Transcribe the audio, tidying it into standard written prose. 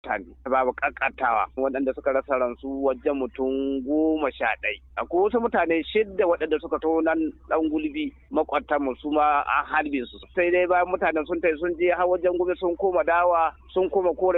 babu kakatawa waɗanda suka rasa ransu wajen mutum 11. Akwai wasu mutane 6 waɗanda suka taho nan ɗan gulbi makwatan mu su ma an harbe su. Sai dai bayan mutanen sun je har wajen gobe sun koma dawa sun koma kore